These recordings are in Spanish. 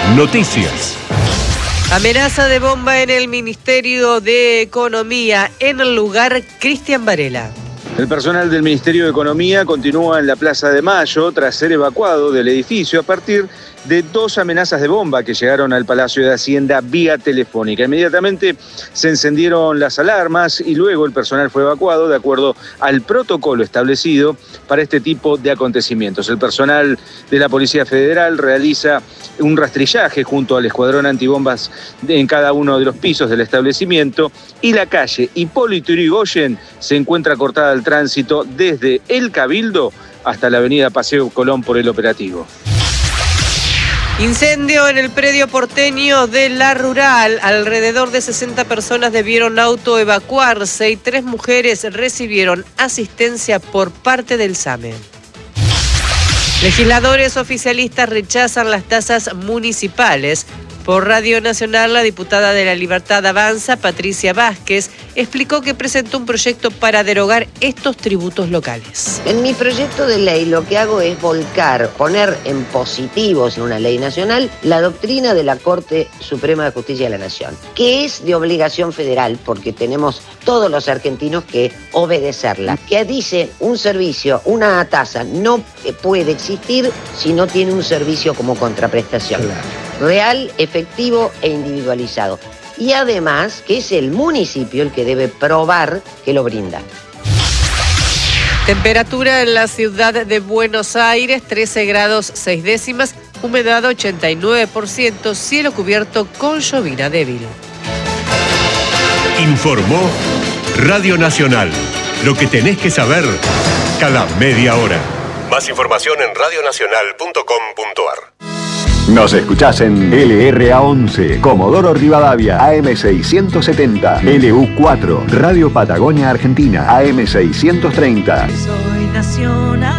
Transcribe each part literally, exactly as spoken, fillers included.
Noticias. Amenaza de bomba en el Ministerio de Economía. En el lugar, Cristian Varela. El personal del Ministerio de Economía continúa en la Plaza de Mayo tras ser evacuado del edificio a partir de dos amenazas de bomba que llegaron al Palacio de Hacienda vía telefónica. Inmediatamente se encendieron las alarmas y luego el personal fue evacuado de acuerdo al protocolo establecido para este tipo de acontecimientos. El personal de la Policía Federal realiza un rastrillaje junto al escuadrón antibombas en cada uno de los pisos del establecimiento y la calle Hipólito Yrigoyen se encuentra cortada al tránsito desde el Cabildo hasta la avenida Paseo Colón por el operativo. Incendio en el predio porteño de La Rural. Alrededor de sesenta personas debieron autoevacuarse y tres mujeres recibieron asistencia por parte del SAME. Legisladores oficialistas rechazan las tasas municipales. Por Radio Nacional, la diputada de La Libertad Avanza, Patricia Vázquez, explicó que presentó un proyecto para derogar estos tributos locales. En mi proyecto de ley lo que hago es volcar, poner en positivo en una ley nacional la doctrina de la Corte Suprema de Justicia de la Nación, que es de obligación federal porque tenemos todos los argentinos que obedecerla, que dice un servicio, una tasa no puede existir si no tiene un servicio como contraprestación. Claro. Real, efectivo e individualizado. Y además que es el municipio el que debe probar que lo brinda. Temperatura en la ciudad de Buenos Aires, trece grados seis décimas, humedad ochenta y nueve por ciento, cielo cubierto con llovina débil. Informó Radio Nacional. Lo que tenés que saber cada media hora. Más información en radio nacional punto com punto ar. Nos escuchás en L R A once, Comodoro Rivadavia, A M seiscientos setenta, L U cuatro, Radio Patagonia Argentina, A M seiscientos treinta. Soy nacional.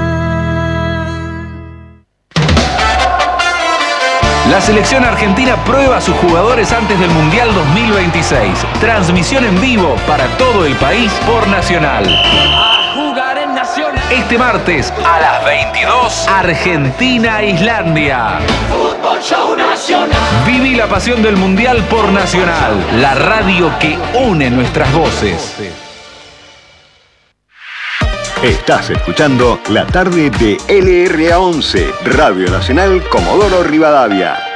La selección argentina prueba a sus jugadores antes del Mundial dos mil veintiséis. Transmisión en vivo para todo el país por Nacional. A jugar en Nacional. Este martes a las veintidós, Argentina-Islandia. Fútbol Show Nacional. Viví la pasión del Mundial por Nacional, la radio que une nuestras voces. Estás escuchando la tarde de L R A once, Radio Nacional Comodoro Rivadavia.